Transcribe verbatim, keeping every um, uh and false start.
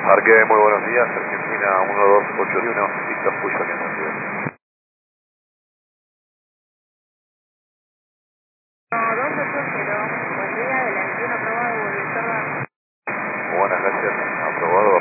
Arque, muy buenos días, Argentina uno dos ocho uno, Víctor Puyo, que entendido. No, dos ocho cero, buen día, del veintiuno aprobado, Bolívar. Buenas gracias, aprobado.